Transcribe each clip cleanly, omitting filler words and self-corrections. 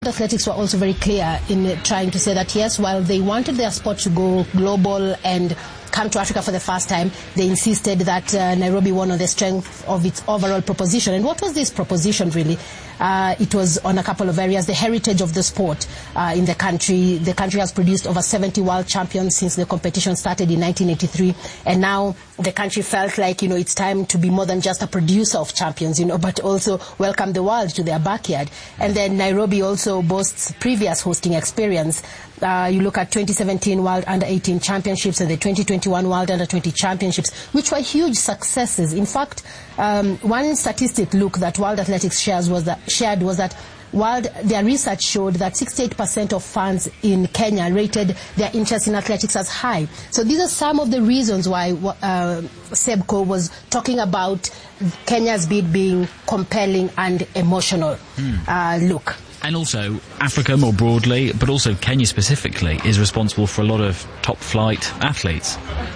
Athletics were also very clear in trying to say that, yes, while they wanted their sport to go global and come to Africa for the first time, they insisted that Nairobi won on the strength of its overall proposition. And what was this proposition really? It was on a couple of areas. The heritage of the sport in the country. The country has produced over 70 world champions since the competition started in 1983. And now the country felt like, it's time to be more than just a producer of champions, but also welcome the world to their backyard. And then Nairobi also boasts previous hosting experience. You look at 2017 World Under-18 Championships and the 2021 World Under-20 Championships, which were huge successes. In fact, one statistic that World Athletics shared was that their research showed that 68% of fans in Kenya rated their interest in athletics as high. So these are some of the reasons why SEBCO was talking about Kenya's bid being compelling and emotional. Look. And also, Africa more broadly, but also Kenya specifically, is responsible for a lot of top-flight athletes.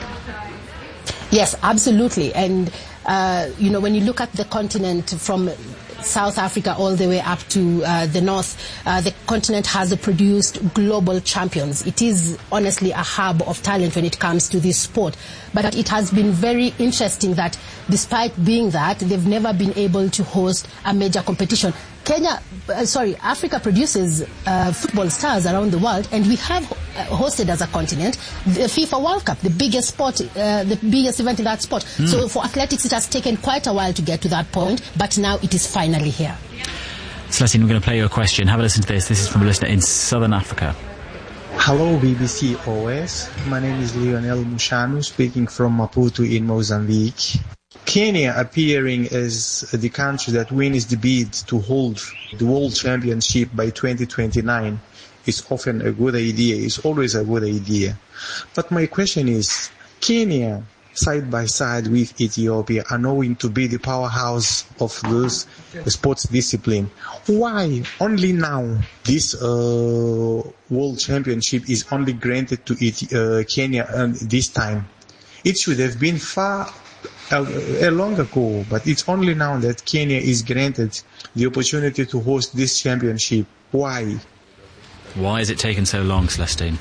Yes, absolutely. And, when you look at the continent from South Africa all the way up to the north, the continent has produced global champions. It is honestly a hub of talent when it comes to this sport. But it has been very interesting that despite being that, they've never been able to host a major competition. Africa produces football stars around the world, and we have hosted as a continent the FIFA World Cup, the biggest sport, the biggest event in that sport. So for athletics, it has taken quite a while to get to that point, but now it is finally here. Celestine, we're going to play you a question. Have a listen to this. This is from a listener in Southern Africa. Hello, BBC OS. My name is Lionel Mushanu, speaking from Maputo in Mozambique. Kenya appearing as the country that wins the bid to hold the World Championship by 2029 is often a good idea. It's always a good idea. But my question is, Kenya, side by side with Ethiopia, are known to be the powerhouse of those sports discipline. Why only now this World Championship is only granted to Kenya this time? It should have been long ago, but it's only now that Kenya is granted the opportunity to host this championship. Why? Why has it taken so long, Celestine?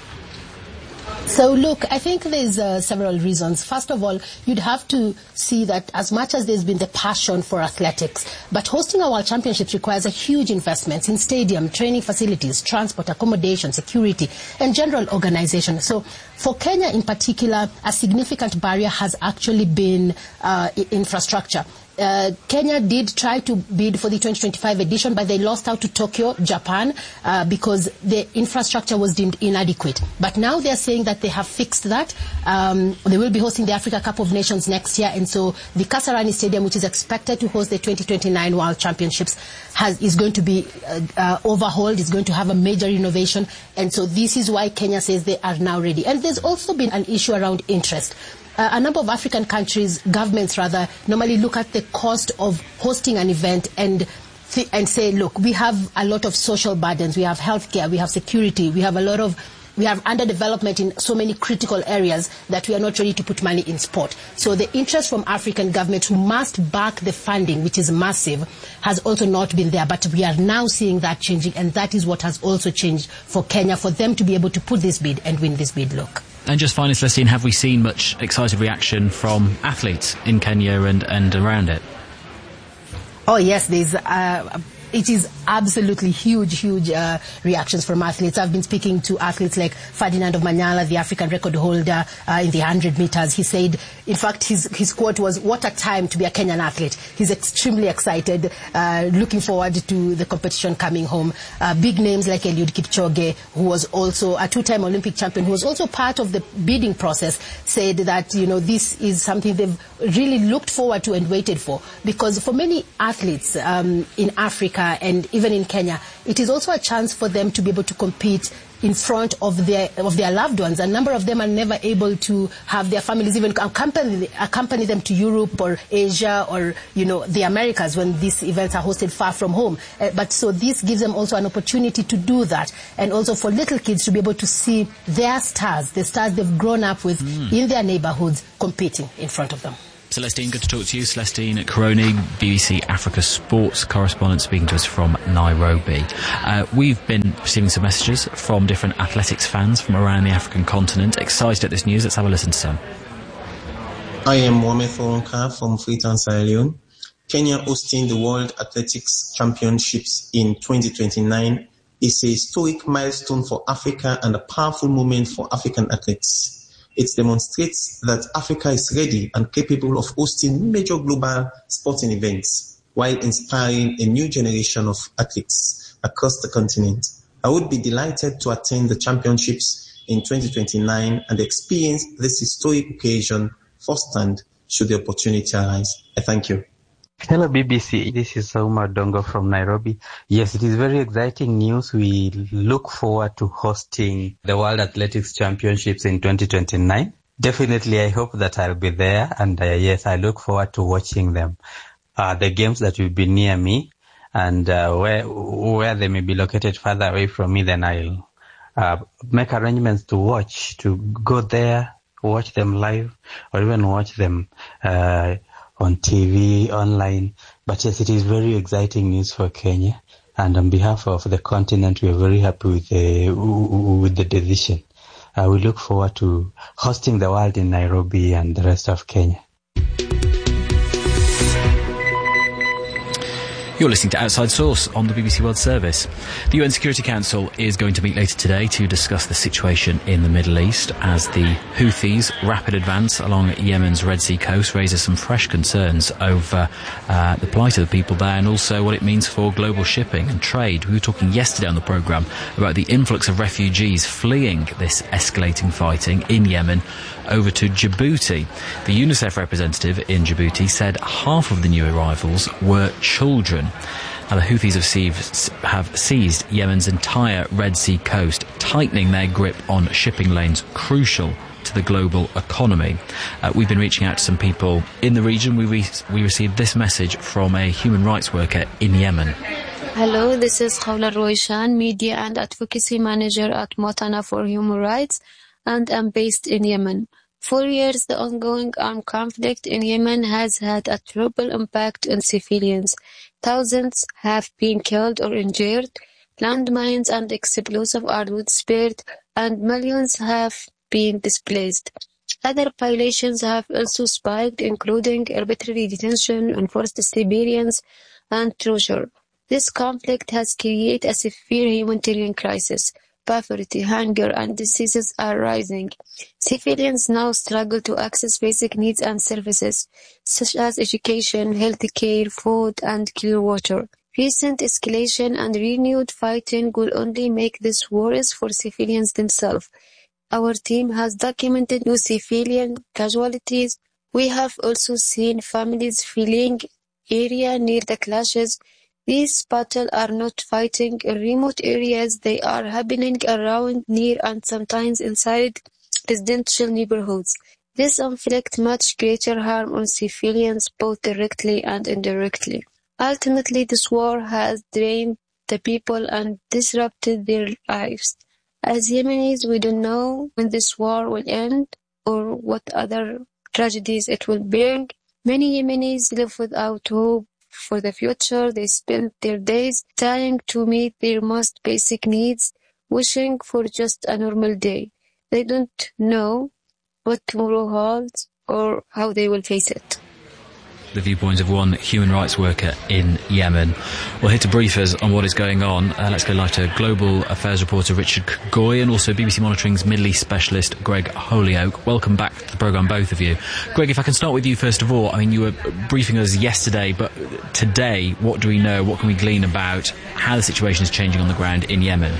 So look, I think there's several reasons. First of all, you'd have to see that as much as there's been the passion for athletics, but hosting a world championships requires a huge investment in stadium, training facilities, transport, accommodation, security, and general organization. So for Kenya in particular, a significant barrier has actually been infrastructure. Kenya did try to bid for the 2025 edition, but they lost out to Tokyo, Japan, because the infrastructure was deemed inadequate. But now they're saying that they have fixed that. They will be hosting the Africa Cup of Nations next year, and so the Kasarani Stadium, which is expected to host the 2029 World Championships, is going to be overhauled. It's going to have a major renovation, and so this is why Kenya says they are now ready. And there's also been an issue around interest. A number of African countries, governments rather, normally look at the cost of hosting an event and say, look, we have a lot of social burdens, we have healthcare, we have security, we have underdevelopment in so many critical areas that we are not ready to put money in sport. So the interest from African governments who must back the funding, which is massive, has also not been there. But we are now seeing that changing, and that is what has also changed for Kenya, for them to be able to put this bid and win this bid. Look. And just finally, Celestine, have we seen much excited reaction from athletes in Kenya and around it? Oh yes, it is absolutely huge reactions from athletes. I've been speaking to athletes like Ferdinand of Manyala, the African record holder in the 100 meters. He said, in fact, his quote was, "What a time to be a Kenyan athlete." He's extremely excited, looking forward to the competition coming home. Big names like Eliud Kipchoge, who was also a two-time Olympic champion, who was also part of the bidding process, said that, this is something they've really looked forward to and waited for. Because for many athletes in Africa, and even in Kenya, it is also a chance for them to be able to compete in front of their loved ones. A number of them are never able to have their families even accompany them to Europe or Asia or the Americas when these events are hosted far from home. But so this gives them also an opportunity to do that, and also for little kids to be able to see their stars, the stars they've grown up with in their neighborhoods, competing in front of them. Celestine, good to talk to you. Celestine Karoni, BBC Africa Sports correspondent, speaking to us from Nairobi. We've been receiving some messages from different athletics fans from around the African continent. Excited at this news. Let's have a listen to some. I am Mohamed Foronka from Freetown, Sierra Leone. Kenya hosting the World Athletics Championships in 2029 is a historic milestone for Africa and a powerful moment for African athletes. It demonstrates that Africa is ready and capable of hosting major global sporting events while inspiring a new generation of athletes across the continent. I would be delighted to attend the championships in 2029 and experience this historic occasion firsthand should the opportunity arise. I thank you. Hello BBC, this is Sauma Dongo from Nairobi. Yes, it is very exciting news. We look forward to hosting the World Athletics Championships in 2029. Definitely, I hope that I'll be there, and yes, I look forward to watching them. The games that will be near me, and where they may be located further away from me, then I'll make arrangements to go there, watch them live, or even watch them on TV, online. But yes, it is very exciting news for Kenya. And on behalf of the continent, we are very happy with the decision. We look forward to hosting the world in Nairobi and the rest of Kenya. You're listening to Outside Source on the BBC World Service. The UN Security Council is going to meet later today to discuss the situation in the Middle East as the Houthis' rapid advance along Yemen's Red Sea coast raises some fresh concerns over the plight of the people there and also what it means for global shipping and trade. We were talking yesterday on the programme about the influx of refugees fleeing this escalating fighting in Yemen over to Djibouti. The UNICEF representative in Djibouti said half of the new arrivals were children. Now, the Houthis have seized Yemen's entire Red Sea coast, tightening their grip on shipping lanes crucial to the global economy. We've been reaching out to some people in the region. We received this message from a human rights worker in Yemen. Hello, this is Khawla Roishan, Media and Advocacy Manager at Motana for Human Rights, and I'm based in Yemen. For years, the ongoing armed conflict in Yemen has had a terrible impact on civilians. Thousands have been killed or injured, landmines and explosives are widespread, and millions have been displaced. Other violations have also spiked, including arbitrary detention, enforced surveillance, and torture. This conflict has created a severe humanitarian crisis. Poverty, hunger, and diseases are rising. Civilians now struggle to access basic needs and services, such as education, healthcare, food, and clean water. Recent escalation and renewed fighting will only make this worse for civilians themselves. Our team has documented new civilian casualties. We have also seen families fleeing area near the clashes. These battles are not fighting in remote areas, they are happening around, near, and sometimes inside residential neighborhoods. This inflicts much greater harm on civilians, both directly and indirectly. Ultimately, this war has drained the people and disrupted their lives. As Yemenis, we don't know when this war will end or what other tragedies it will bring. Many Yemenis live without hope for the future. They spend their days trying to meet their most basic needs, wishing for just a normal day. They don't know what tomorrow holds or how they will face it. The viewpoints of one human rights worker in Yemen. Well, here to brief us on what is going on, let's go live to Global Affairs reporter Richard Goy and also BBC Monitoring's Middle East specialist Greg Holyoake. Welcome back to the programme, both of you. Greg, if I can start with you first of all. I mean, you were briefing us yesterday, but today, what do we know? What can we glean about how the situation is changing on the ground in Yemen?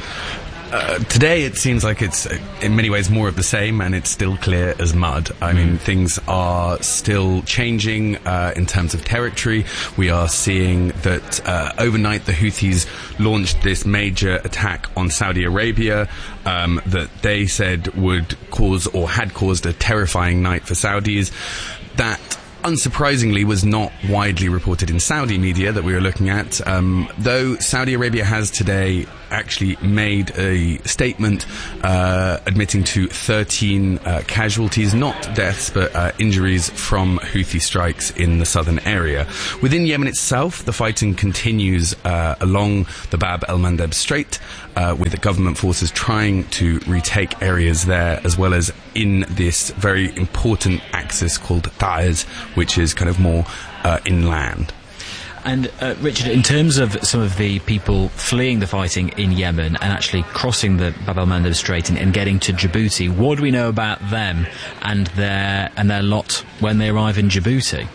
Today it seems like it's in many ways more of the same, and it's still clear as mud. I mean, things are still changing in terms of territory. We are seeing that overnight the Houthis launched this major attack on Saudi Arabia that they said would cause or had caused a terrifying night for Saudis. That unsurprisingly was not widely reported in Saudi media that we were looking at, though Saudi Arabia has today actually made a statement admitting to 13 casualties, not deaths, but injuries from Houthi strikes in the southern area. Within Yemen itself, the fighting continues along the Bab el-Mandeb Strait, with the government forces trying to retake areas there, as well as in this very important axis called Taiz, which is kind of more inland. And Richard, in terms of some of the people fleeing the fighting in Yemen and actually crossing the Bab el-Mandeb Strait and getting to Djibouti, what do we know about them and their lot when they arrive in Djibouti?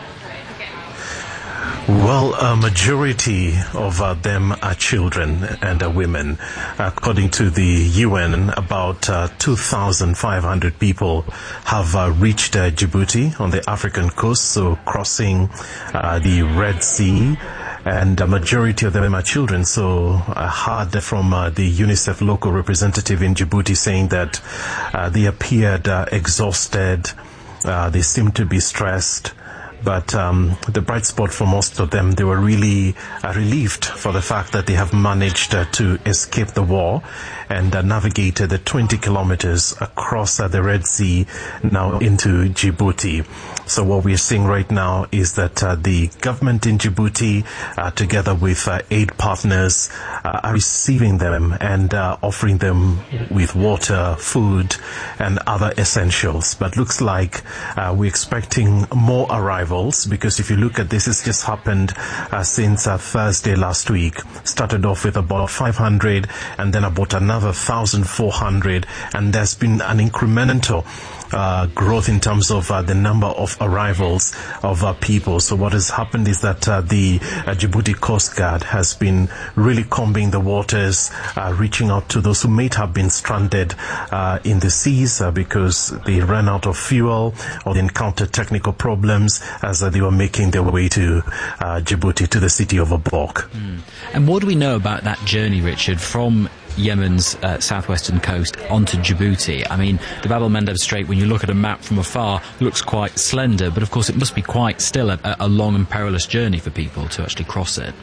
Well, a majority of them are children and women. According to the UN, about 2,500 people have reached Djibouti on the African coast, so crossing the Red Sea. And a majority of them are children. So I heard from the UNICEF local representative in Djibouti saying that they appeared exhausted, they seemed to be stressed. But the bright spot for most of them, they were really relieved for the fact that they have managed to escape the war and navigated the 20 kilometers across the Red Sea now into Djibouti. So what we're seeing right now is that the government in Djibouti, together with aid partners, are receiving them and offering them with water, food, and other essentials. But looks like we're expecting more arrivals, because if you look at this, it's just happened since Thursday last week. Started off with about 500 and then about another 1,400, and there's been an incremental growth in terms of the number of arrivals of people. So what has happened is that the Djibouti Coast Guard has been really combing the waters, reaching out to those who may have been stranded in the seas because they ran out of fuel or they encountered technical problems as they were making their way to Djibouti, to the city of Obok. And what do we know about that journey, Richard, from Yemen's southwestern coast onto Djibouti? I mean, the Bab el-Mandeb Strait, when you look at a map from afar, looks quite slender, but of course it must be quite still a long and perilous journey for people to actually cross it.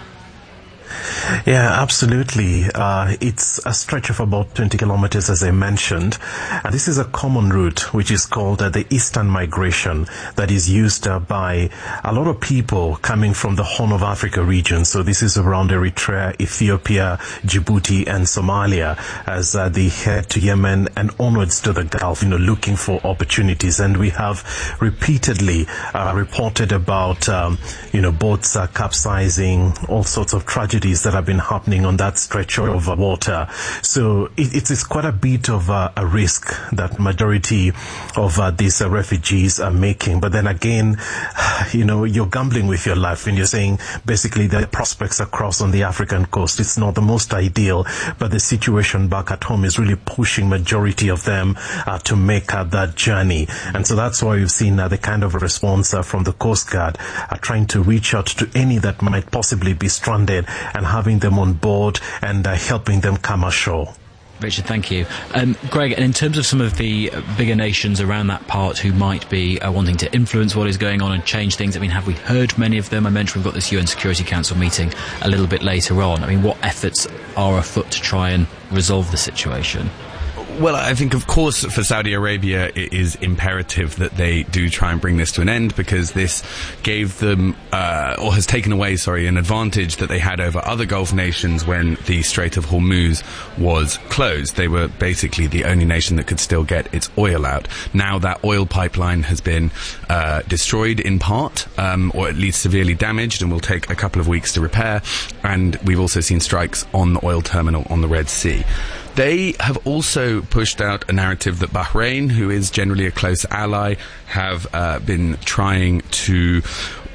Yeah, absolutely. It's a stretch of about 20 kilometers, as I mentioned. And this is a common route, which is called the Eastern Migration, that is used by a lot of people coming from the Horn of Africa region. So this is around Eritrea, Ethiopia, Djibouti, and Somalia, as they head to Yemen and onwards to the Gulf, looking for opportunities. And we have repeatedly reported about, boats capsizing, all sorts of tragedies that have been happening on that stretch of water. So it's quite a bit of a risk that majority of these refugees are making. But then again, you're gambling with your life when you're saying basically the prospects across on the African coast. It's not the most ideal, but the situation back at home is really pushing majority of them to make that journey. And so that's why we've seen the kind of response from the Coast Guard, trying to reach out to any that might possibly be stranded and having them on board and helping them come ashore. Richard, thank you. Greg, and in terms of some of the bigger nations around that part who might be wanting to influence what is going on and change things, I mean, have we heard many of them? I mentioned we've got this UN Security Council meeting a little bit later on. I mean, what efforts are afoot to try and resolve the situation? Well, I think, of course, for Saudi Arabia, it is imperative that they do try and bring this to an end, because this gave them, or has taken away, an advantage that they had over other Gulf nations when the Strait of Hormuz was closed. They were basically the only nation that could still get its oil out. Now that oil pipeline has been destroyed in part, or at least severely damaged, and will take a couple of weeks to repair. And we've also seen strikes on the oil terminal on the Red Sea. They have also pushed out a narrative that Bahrain, who is generally a close ally, have been trying to,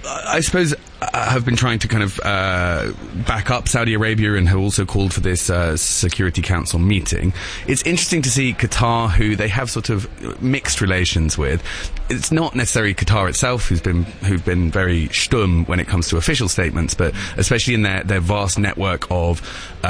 have been trying to kind of back up Saudi Arabia, and have also called for this Security Council meeting. It's interesting to see Qatar, who they have sort of mixed relations with. It's not necessarily Qatar itself who've been very stum when it comes to official statements, but especially in their vast network of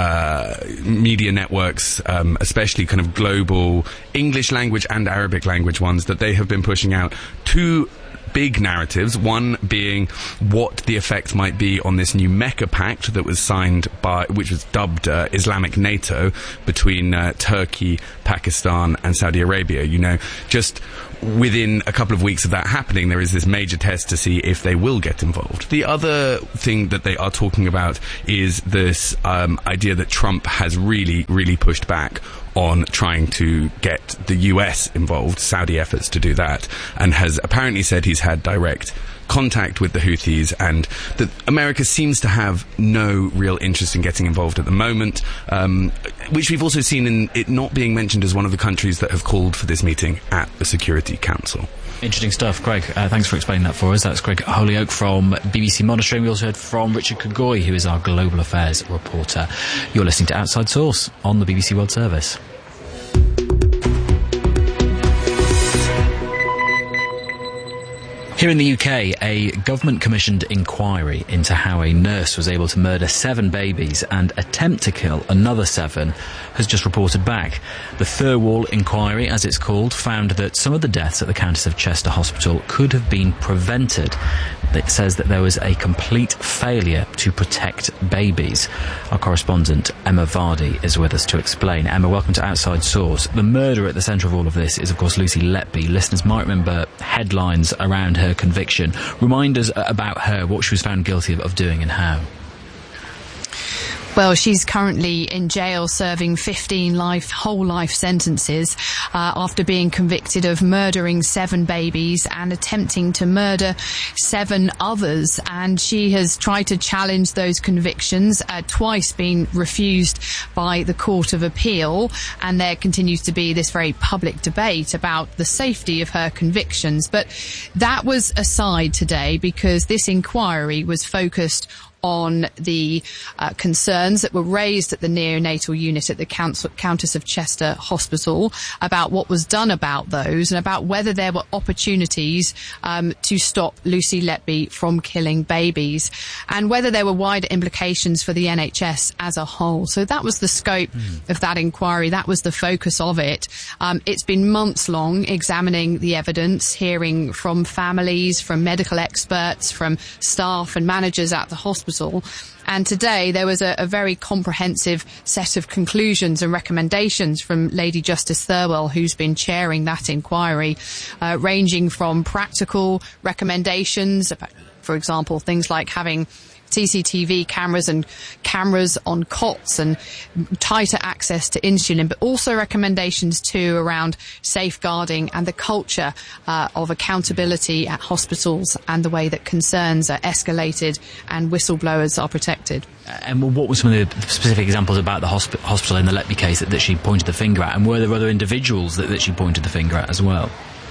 media networks, especially kind of global English language and Arabic language ones, that they have been pushing out to big narratives, one being what the effect might be on this new Mecca Pact that was signed which was dubbed Islamic NATO, between Turkey, Pakistan and Saudi Arabia. You know, just within a couple of weeks of that happening, there is this major test to see if they will get involved. The other thing that they are talking about is this idea that Trump has really, really pushed back on trying to get the US involved, Saudi efforts to do that, and has apparently said he's had direct contact with the Houthis, and that America seems to have no real interest in getting involved at the moment, which we've also seen in it not being mentioned as one of the countries that have called for this meeting at the Security Council. Interesting stuff, Greg. Thanks for explaining that for us. That's Greg Holyoake from BBC Monitoring. We also heard from Richard Kagoy, who is our Global Affairs reporter. You're listening to Outside Source on the BBC World Service. Here in the UK, a government-commissioned inquiry into how a nurse was able to murder 7 babies and attempt to kill another 7 has just reported back. The Thirlwall inquiry, as it's called, found that some of the deaths at the Countess of Chester Hospital could have been prevented. It says that there was a complete failure to protect babies. Our correspondent, Emma Vardy, is with us to explain. Emma, welcome to Outside Source. The murderer at the centre of all of this is, of course, Lucy Letby. Listeners might remember headlines around her conviction. Remind us about her, what she was found guilty of doing and how. Well, she's currently in jail serving 15 whole life sentences after being convicted of murdering 7 babies and attempting to murder 7 others. And she has tried to challenge those convictions, twice been refused by the Court of Appeal. And there continues to be this very public debate about the safety of her convictions. But that was aside today because this inquiry was focused on the concerns that were raised at the neonatal unit at the Countess of Chester Hospital about what was done about those and about whether there were opportunities to stop Lucy Letby from killing babies and whether there were wider implications for the NHS as a whole. So that was the scope of that inquiry. That was the focus of it. It's been months long examining the evidence, hearing from families, from medical experts, from staff and managers at the hospital. And today there was a very comprehensive set of conclusions and recommendations from Lady Justice Thirlwall, who's been chairing that inquiry, ranging from practical recommendations, for example, things like having CCTV cameras and cameras on cots and tighter access to insulin, but also recommendations too around safeguarding and the culture of accountability at hospitals and the way that concerns are escalated and whistleblowers are protected. And what were some of the specific examples about the hospital in the Letby case that she pointed the finger at, and were there other individuals that she pointed the finger at as well?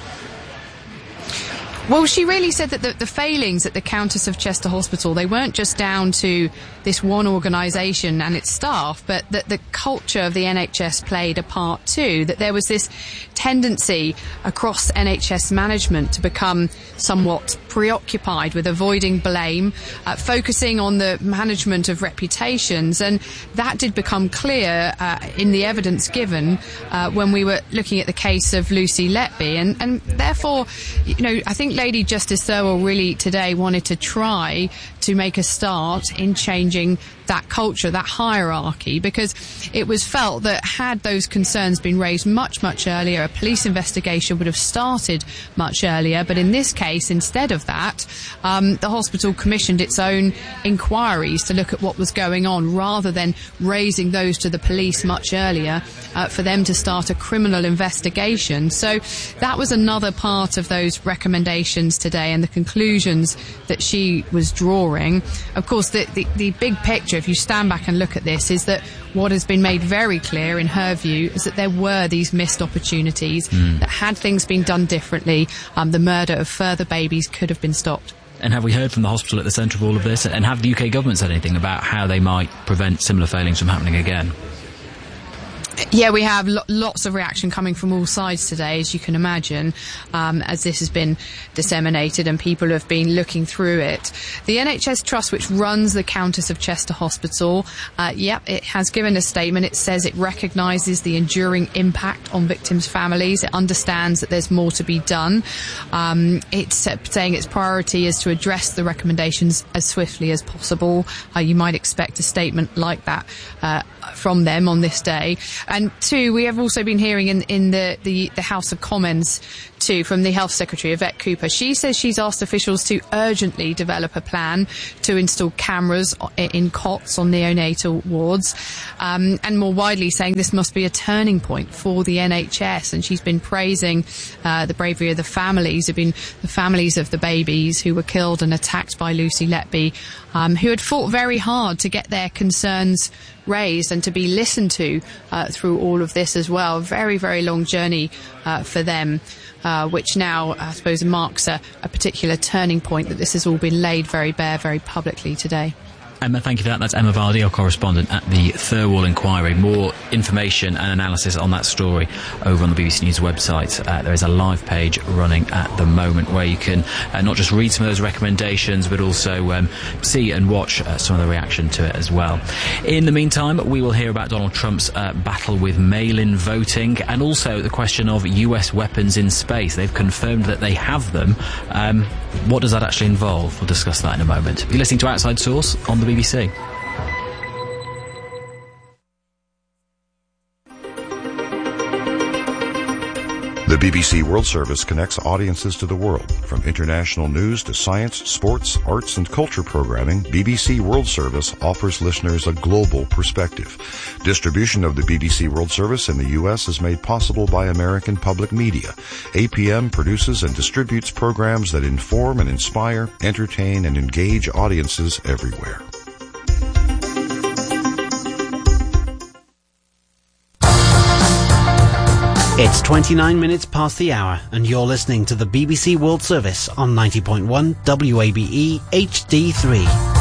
Well, she really said that the failings at the Countess of Chester Hospital, they weren't just down to this one organisation and its staff, but that the culture of the NHS played a part too, that there was this tendency across NHS management to become somewhat preoccupied with avoiding blame, focusing on the management of reputations, and that did become clear in the evidence given when we were looking at the case of Lucy Letby, and therefore, you know, I think Lady Justice Thirlwall really today wanted to try to make a start in changing that culture, that hierarchy, because it was felt that had those concerns been raised much, much earlier, a police investigation would have started much earlier. But in this case, instead of that, the hospital commissioned its own inquiries to look at what was going on rather than raising those to the police much earlier for them to start a criminal investigation. So that was another part of those recommendations today and the conclusions that she was drawing. Of course, the big picture, if you stand back and look at this, is that what has been made very clear in her view is that there were these missed opportunities, that had things been done differently, the murder of further babies could have been stopped. And have we heard from the hospital at the centre of all of this? And have the UK government said anything about how they might prevent similar failings from happening again? Yeah, we have lots of reaction coming from all sides today, as you can imagine, as this has been disseminated and people have been looking through it. The NHS Trust, which runs the Countess of Chester Hospital, it has given a statement. It says it recognises the enduring impact on victims' families. It understands that there's more to be done. It's saying its priority is to address the recommendations as swiftly as possible. You might expect a statement like that from them on this day. And two, we have also been hearing in the House of Commons too from the Health Secretary, Yvette Cooper. She says she's asked officials to urgently develop a plan to install cameras in cots on neonatal wards, and more widely saying this must be a turning point for the NHS. And she's been praising the bravery of the families, the families of the babies who were killed and attacked by Lucy Letby, who had fought very hard to get their concerns raised and to be listened to through all of this as well. Very, very long journey for them, which now, I suppose, marks a particular turning point that this has all been laid very bare, very publicly today. Emma, thank you for that. That's Emma Vardy, our correspondent at the Thirlwall Inquiry. More information and analysis on that story over on the BBC News website. There is a live page running at the moment where you can not just read some of those recommendations, but also see and watch some of the reaction to it as well. In the meantime, we will hear about Donald Trump's battle with mail-in voting and also the question of US weapons in space. They've confirmed that they have them. What does that actually involve? We'll discuss that in a moment. You're listening to Outside Source on the BBC. The BBC World Service connects audiences to the world. From international news to science, sports, arts and culture programming, BBC World Service offers listeners a global perspective. Distribution of the BBC World Service in the U.S. is made possible by American Public Media. APM produces and distributes programs that inform and inspire, entertain and engage audiences everywhere. It's 29 minutes past the hour, and you're listening to the BBC World Service on 90.1 WABE HD3.